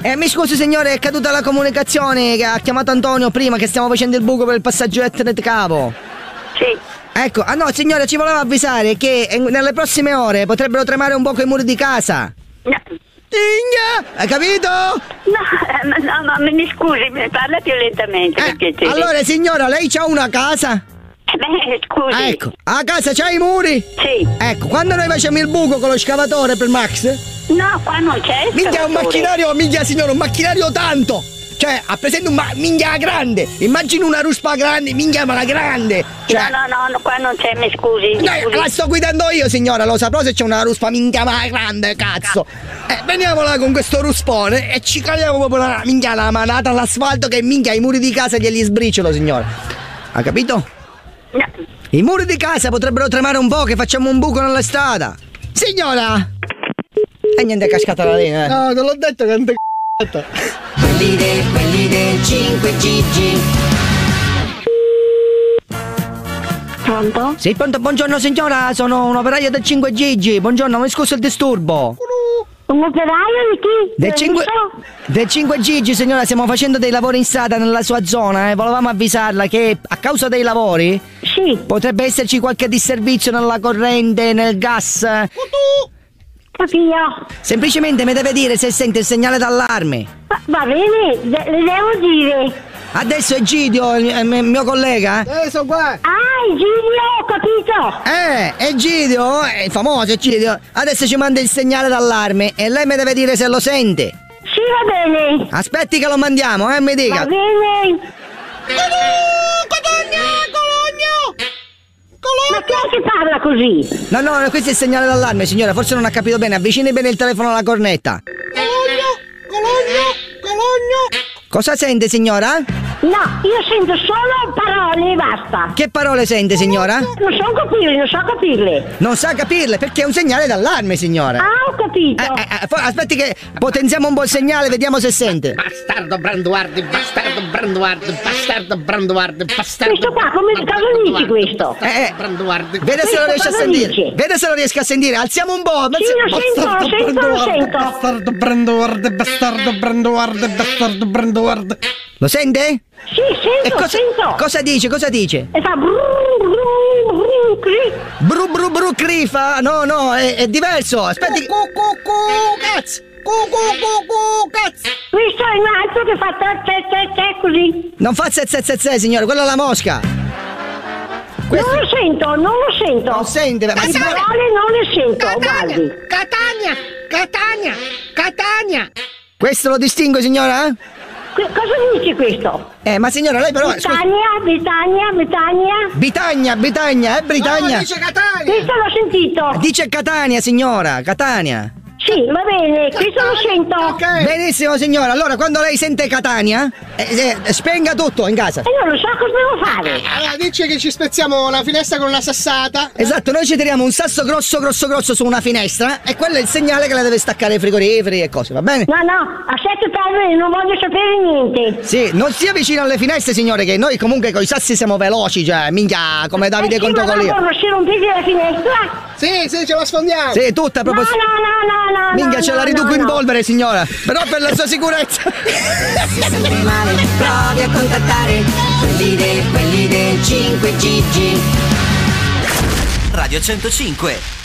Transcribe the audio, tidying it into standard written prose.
Mi scusi signore, è caduta la comunicazione che ha chiamato Antonio prima che stiamo facendo il buco per il passaggio Ethernet cavo. Sì. Ecco, no signore, ci voleva avvisare che nelle prossime ore potrebbero tremare un poco i muri di casa. No. Hai capito? No, mi scusi, parla più lentamente per piacere. Allora signora, lei c'ha una casa? Scusi. Ecco, a casa c'ha i muri? Sì. Ecco, quando noi facciamo il buco con lo scavatore per Max? No, qua non c'è. Minchia, un macchinario, minchia signore, un macchinario tanto! Cioè, ha presente minchia grande! Immagini una ruspa grande, minchia ma la grande! Cioè, no, qua non c'è, mi scusi. La sto guidando io signora, lo saprò se c'è una ruspa minchia ma grande, cazzo! Veniamo là con questo ruspone e ci caliamo proprio la manata all'asfalto che minchia i muri di casa glieli sbriciolo signora. Ha capito? No. I muri di casa potrebbero tremare un po' che facciamo un buco nella strada. Signora! E niente, è cascata la linea. No, te l'ho detto che non ti c***o. Quelli del 5 Gigi. Pronto? Sì, pronto, buongiorno signora, sono un operaio del 5 Gigi. Buongiorno, mi scuso il disturbo. Un operaio di chi? Del 5 Gigi signora, stiamo facendo dei lavori in strada nella sua zona e volevamo avvisarla che a causa dei lavori Sì. potrebbe esserci qualche disservizio nella corrente, nel gas. Capito? Semplicemente mi deve dire se sente il segnale d'allarme. Va bene, le devo dire. Adesso è Gidio, il mio collega. Sono qua. Ah, Giglio, ho capito. È Gidio, è famoso Gidio. Adesso ci manda il segnale d'allarme e lei mi deve dire se lo sente. Sì, va bene. Aspetti che lo mandiamo, mi dica. Va bene. Ma chi è che parla così? No, questo è il segnale d'allarme, signora, forse non ha capito bene. Avvicini bene il telefono alla cornetta. Cologno. Cosa sente, signora? No, io sento solo parole e basta. Che parole sente, signora? Non so capirle. Non sa capirle perché è un segnale d'allarme, signora. Ah, ho capito. Aspetti che potenziamo un po' il segnale, vediamo se sente. Bastardo Branduardi. Questo qua, cosa dici questo? Branduardi. Vede se lo riesce a sentire. Vede se lo riesce a sentire. Alziamo un po'. Sì, lo sento. Bastardo Branduardi. Lo sente? Sì, sento. Cosa dice? E fa Bru crifa? No, è diverso. Aspetti. Cazzo. Questo è un altro che fa te così. Non fa se, signore, quella è la mosca. Non lo sento. Non sente. Le parole non le sento, guardi. Catania. Questo lo distingue, signora? Cosa dice questo? Ma signora, lei però... Britannia. Bitagna, è Britannia. No, dice Catania. Questo l'ho sentito. Dice Catania, signora, Catania. Sì, va bene, questo lo sento. Ok. Benissimo, signora. Allora, quando lei sente Catania, spenga tutto in casa. E non lo so cosa devo fare. Allora, dice che ci spezziamo la finestra con una sassata. Esatto, noi ci tiriamo un sasso grosso su una finestra e quello è il segnale che la deve staccare i frigoriferi e cose, va bene? No, aspetta, non voglio sapere niente. Sì, non sia vicino alle finestre, signore, che noi comunque coi sassi siamo veloci, cioè, minchia, come Davide contro Golia. Ma se rompete la finestra? Sì, ce la sfondiamo. Sì, tutta proprio. No. Minchia, ce la riduco in polvere, signora. Però per la sua sicurezza. Si sente male, provi a contattare quelli del 5 Gigi. Radio 105.